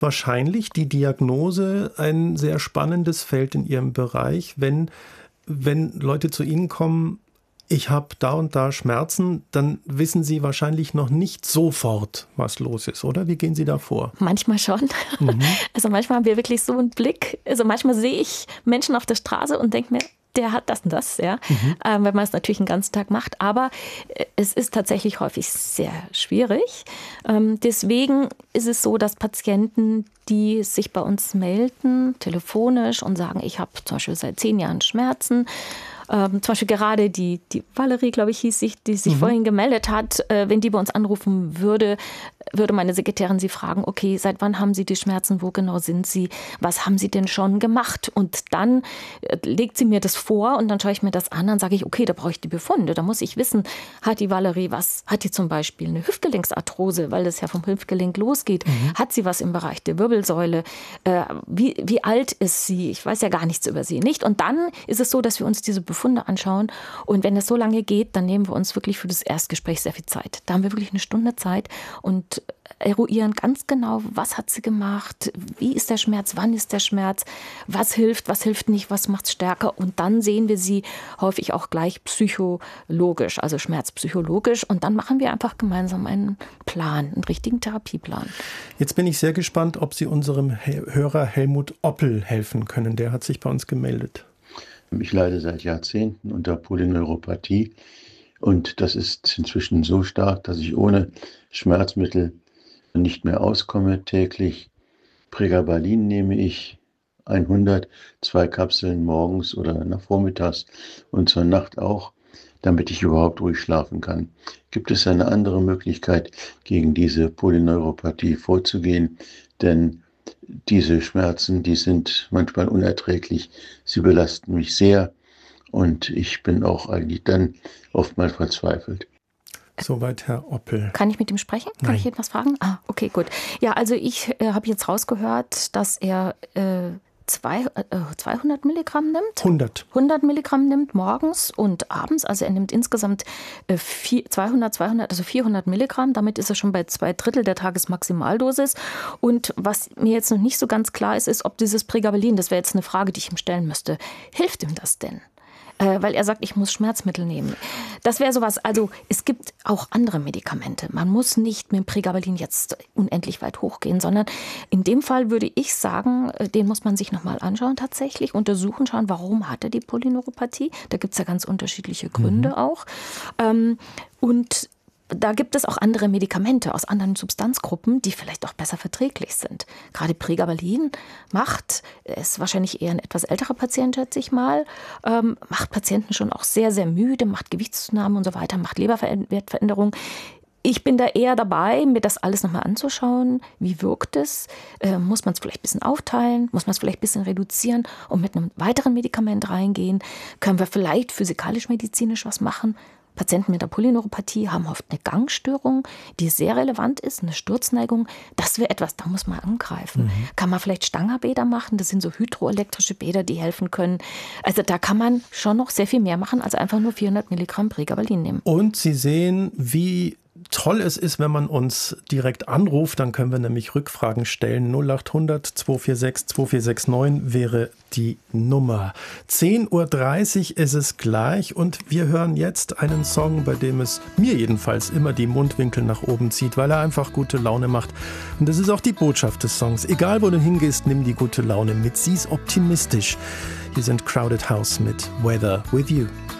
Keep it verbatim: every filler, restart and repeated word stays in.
wahrscheinlich die Diagnose ein sehr spannendes Feld in Ihrem Bereich. Wenn, wenn Leute zu Ihnen kommen, ich habe da und da Schmerzen, dann wissen Sie wahrscheinlich noch nicht sofort, was los ist, oder? Wie gehen Sie da vor? Manchmal schon. Mhm. Also manchmal haben wir wirklich so einen Blick. Also manchmal sehe ich Menschen auf der Straße und denke mir, der hat das und das, ja, mhm. ähm, wenn man es natürlich den ganzen Tag macht. Aber es ist tatsächlich häufig sehr schwierig. Ähm, deswegen ist es so, dass Patienten, die sich bei uns melden, telefonisch und sagen, ich habe zum Beispiel seit zehn Jahren Schmerzen, Ähm, zum Beispiel gerade die, die Valerie, glaube ich, hieß sich, die sich mhm. vorhin gemeldet hat. Äh, wenn die bei uns anrufen würde, würde meine Sekretärin sie fragen, okay, seit wann haben Sie die Schmerzen, wo genau sind sie, was haben Sie denn schon gemacht? Und dann äh, legt sie mir das vor und dann schaue ich mir das an, dann sage ich, okay, da brauche ich die Befunde, da muss ich wissen, hat die Valerie was, hat die zum Beispiel eine Hüftgelenksarthrose, weil das ja vom Hüftgelenk losgeht, mhm. hat sie was im Bereich der Wirbelsäule, äh, wie, wie alt ist sie, ich weiß ja gar nichts über sie, nicht? Und dann ist es so, dass wir uns diese Befunde Funde anschauen. Und wenn das so lange geht, dann nehmen wir uns wirklich für das Erstgespräch sehr viel Zeit. Da haben wir wirklich eine Stunde Zeit und eruieren ganz genau, was hat sie gemacht, wie ist der Schmerz, wann ist der Schmerz, was hilft, was hilft nicht, was macht es stärker. Und dann sehen wir sie häufig auch gleich psychologisch, also schmerzpsychologisch. Und dann machen wir einfach gemeinsam einen Plan, einen richtigen Therapieplan. Jetzt bin ich sehr gespannt, ob Sie unserem Hörer Helmut Oppel helfen können. Der hat sich bei uns gemeldet. Ich leide seit Jahrzehnten unter Polyneuropathie und das ist inzwischen so stark, dass ich ohne Schmerzmittel nicht mehr auskomme. Täglich Pregabalin nehme ich hundert, zwei Kapseln morgens oder nach vormittags und zur Nacht auch, damit ich überhaupt ruhig schlafen kann. Gibt es eine andere Möglichkeit, gegen diese Polyneuropathie vorzugehen? Denn diese Schmerzen, die sind manchmal unerträglich. Sie belasten mich sehr und ich bin auch eigentlich dann oftmals verzweifelt. Soweit Herr Oppel. Kann ich mit ihm sprechen? Kann Nein. ich etwas fragen? Ah, okay, gut. Ja, also ich äh, habe jetzt rausgehört, dass er äh, zwei, äh, zweihundert Milligramm nimmt. hundert. hundert Milligramm nimmt morgens und abends. Also er nimmt insgesamt äh, vier, zweihundert, zweihundert, also vierhundert Milligramm. Damit ist er schon bei zwei Drittel der Tagesmaximaldosis. Und was mir jetzt noch nicht so ganz klar ist, ist, ob dieses Pregabalin, das wäre jetzt eine Frage, die ich ihm stellen müsste, hilft ihm das denn? Weil er sagt, ich muss Schmerzmittel nehmen. Das wäre sowas, also es gibt auch andere Medikamente. Man muss nicht mit dem Pregabalin jetzt unendlich weit hochgehen, sondern in dem Fall würde ich sagen, den muss man sich nochmal anschauen tatsächlich, untersuchen, schauen, warum hat er die Polyneuropathie. Da gibt es ja ganz unterschiedliche Gründe mhm. auch. Und da gibt es auch andere Medikamente aus anderen Substanzgruppen, die vielleicht auch besser verträglich sind. Gerade Pregabalin macht, ist wahrscheinlich eher ein etwas älterer Patient, schätze ich mal, ähm, macht Patienten schon auch sehr, sehr müde, macht Gewichtszunahme und so weiter, macht Leberwertveränderung. Ich bin da eher dabei, mir das alles nochmal anzuschauen. Wie wirkt es? Äh, muss man es vielleicht ein bisschen aufteilen? Muss man es vielleicht ein bisschen reduzieren und mit einem weiteren Medikament reingehen? Können wir vielleicht physikalisch-medizinisch was machen? Patienten mit der Polyneuropathie haben oft eine Gangstörung, die sehr relevant ist, eine Sturzneigung. Das wäre etwas, da muss man angreifen. Mhm. Kann man vielleicht Stangerbäder machen? Das sind so hydroelektrische Bäder, die helfen können. Also da kann man schon noch sehr viel mehr machen, als einfach nur vierhundert Milligramm Pregabalin nehmen. Und Sie sehen, wie toll es ist, wenn man uns direkt anruft, dann können wir nämlich Rückfragen stellen. null acht hundert, zwei vier sechs, zwei vier sechs neun wäre die Nummer. zehn Uhr dreißig ist es gleich und wir hören jetzt einen Song, bei dem es mir jedenfalls immer die Mundwinkel nach oben zieht, weil er einfach gute Laune macht. Und das ist auch die Botschaft des Songs. Egal, wo du hingehst, nimm die gute Laune mit. Sie ist optimistisch. Hier sind Crowded House mit Weather With You.